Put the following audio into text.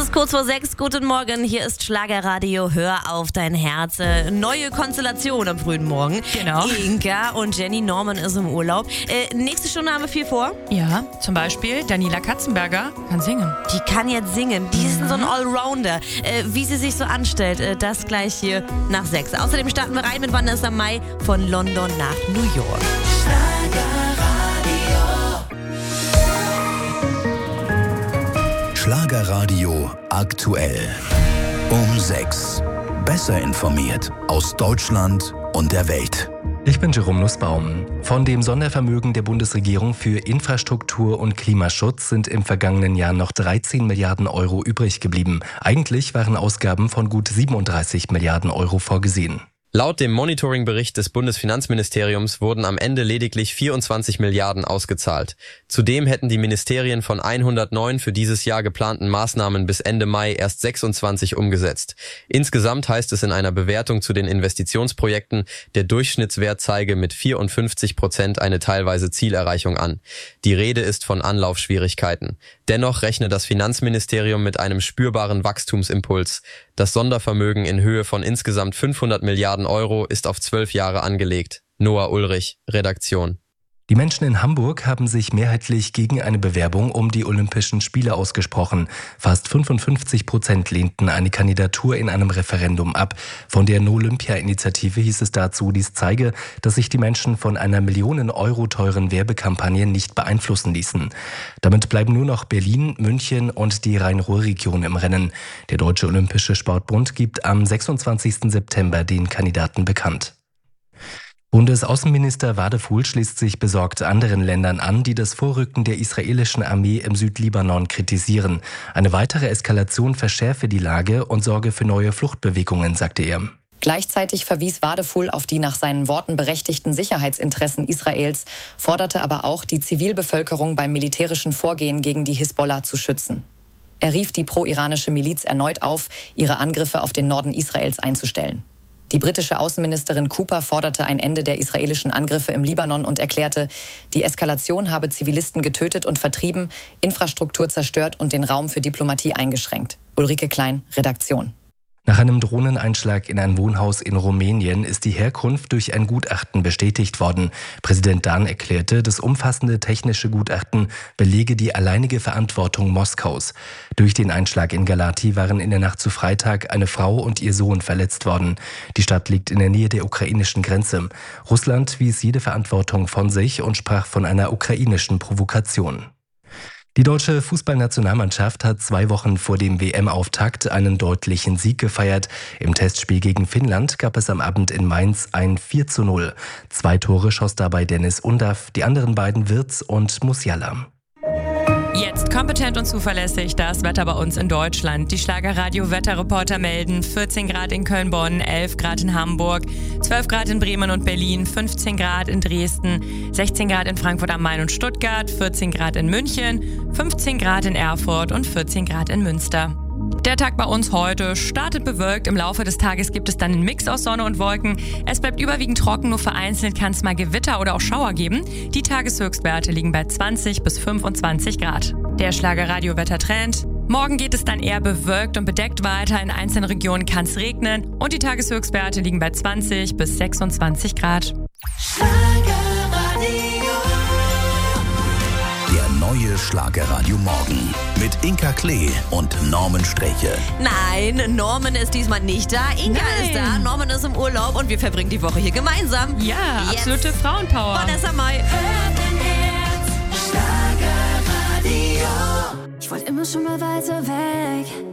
ist kurz vor 6. Guten Morgen, hier ist Schlagerradio. Hör auf dein Herz. Neue Konstellation am frühen Morgen. Genau. Inka und Jenny, Norman ist im Urlaub. Nächste Stunde haben wir viel vor. Ja, zum Beispiel Daniela Katzenberger kann singen. Die kann jetzt singen. Die ist so ein Allrounder. Wie sie sich so anstellt, das gleich hier nach 6. Außerdem starten wir rein mit Vanessa Mai von London nach New York. Schlagerradio aktuell. Um 6. Besser informiert aus Deutschland und der Welt. Ich bin Jerome Nussbaum. Von dem Sondervermögen der Bundesregierung für Infrastruktur und Klimaschutz sind im vergangenen Jahr noch 13 Milliarden Euro übrig geblieben. Eigentlich waren Ausgaben von gut 37 Milliarden Euro vorgesehen. Laut dem Monitoringbericht des Bundesfinanzministeriums wurden am Ende lediglich 24 Milliarden ausgezahlt. Zudem hätten die Ministerien von 109 für dieses Jahr geplanten Maßnahmen bis Ende Mai erst 26 umgesetzt. Insgesamt heißt es in einer Bewertung zu den Investitionsprojekten, der Durchschnittswert zeige mit 54% eine teilweise Zielerreichung an. Die Rede ist von Anlaufschwierigkeiten. Dennoch rechne das Finanzministerium mit einem spürbaren Wachstumsimpuls. Das Sondervermögen in Höhe von insgesamt 500 Milliarden Euro ist auf 12 Jahre angelegt. Noah Ulrich, Redaktion. Die Menschen in Hamburg haben sich mehrheitlich gegen eine Bewerbung um die Olympischen Spiele ausgesprochen. Fast 55% lehnten eine Kandidatur in einem Referendum ab. Von der No-Olympia-Initiative hieß es dazu, dies zeige, dass sich die Menschen von einer Millionen Euro teuren Werbekampagne nicht beeinflussen ließen. Damit bleiben nur noch Berlin, München und die Rhein-Ruhr-Region im Rennen. Der Deutsche Olympische Sportbund gibt am 26. September den Kandidaten bekannt. Bundesaußenminister Wadefuhl schließt sich besorgt anderen Ländern an, die das Vorrücken der israelischen Armee im Südlibanon kritisieren. Eine weitere Eskalation verschärfe die Lage und sorge für neue Fluchtbewegungen, sagte er. Gleichzeitig verwies Wadefuhl auf die nach seinen Worten berechtigten Sicherheitsinteressen Israels, forderte aber auch, die Zivilbevölkerung beim militärischen Vorgehen gegen die Hisbollah zu schützen. Er rief die pro-iranische Miliz erneut auf, ihre Angriffe auf den Norden Israels einzustellen. Die britische Außenministerin Cooper forderte ein Ende der israelischen Angriffe im Libanon und erklärte, die Eskalation habe Zivilisten getötet und vertrieben, Infrastruktur zerstört und den Raum für Diplomatie eingeschränkt. Ulrike Klein, Redaktion. Nach einem Drohneneinschlag in ein Wohnhaus in Rumänien ist die Herkunft durch ein Gutachten bestätigt worden. Präsident Dahn erklärte, das umfassende technische Gutachten belege die alleinige Verantwortung Moskaus. Durch den Einschlag in Galati waren in der Nacht zu Freitag eine Frau und ihr Sohn verletzt worden. Die Stadt liegt in der Nähe der ukrainischen Grenze. Russland wies jede Verantwortung von sich und sprach von einer ukrainischen Provokation. Die deutsche Fußballnationalmannschaft hat 2 Wochen vor dem WM-Auftakt einen deutlichen Sieg gefeiert. Im Testspiel gegen Finnland gab es am Abend in Mainz ein 4:0. 2 Tore schoss dabei Dennis Undaff, die anderen beiden Wirtz und Musiala. Jetzt kompetent und zuverlässig das Wetter bei uns in Deutschland. Die Schlagerradio-Wetterreporter melden 14 Grad in Köln-Bonn, 11 Grad in Hamburg, 12 Grad in Bremen und Berlin, 15 Grad in Dresden, 16 Grad in Frankfurt am Main und Stuttgart, 14 Grad in München, 15 Grad in Erfurt und 14 Grad in Münster. Der Tag bei uns heute startet bewölkt. Im Laufe des Tages gibt es dann einen Mix aus Sonne und Wolken. Es bleibt überwiegend trocken, nur vereinzelt kann es mal Gewitter oder auch Schauer geben. Die Tageshöchstwerte liegen bei 20 bis 25 Grad. Der Schlagerradio-Wettertrend. Morgen geht es dann eher bewölkt und bedeckt weiter. In einzelnen Regionen kann es regnen. Und die Tageshöchstwerte liegen bei 20 bis 26 Grad. Der neue Schlagerradio Morgen mit Inka Klee und Norman Streche. Nein, Norman ist diesmal nicht da. Inka ist da. Norman ist im Urlaub und wir verbringen die Woche hier gemeinsam. Ja, Jetzt absolute Frauenpower. Vanessa Mai. Ich wollte immer schon mal weiter weg.